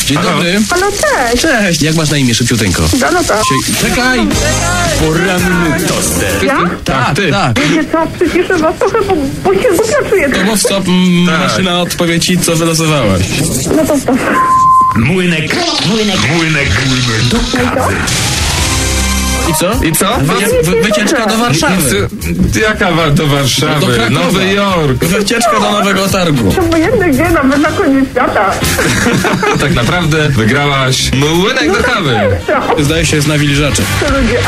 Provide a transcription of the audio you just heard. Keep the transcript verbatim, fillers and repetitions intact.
Dzień dobry. Halo, cześć. Cześć. Jak masz na imię, szybciuteńko? Danuta. Sie- Czekaj. Poranny toster. Ja? Tak, ty. Tak. Wiecie co, przyciszę was trochę, bo, bo się głupio czuję. To mów stop, m, maszyna odpowie ci, co wylosowałaś. No to stop. Młynek. Młynek. Młynek. Do kawy. I co? I co? Wycie- wy- wycieczka do Warszawy. Ty- Jaka wa- do Do Warszawy? Krakowa. Nowy Jork. Wycieczka do Nowego Targu. To obojętne gdzie, nawet na koniec świata. Tak naprawdę wygrałaś młynek do kawy. Co? Zdaje się, jest nawilżacze. To ludzie,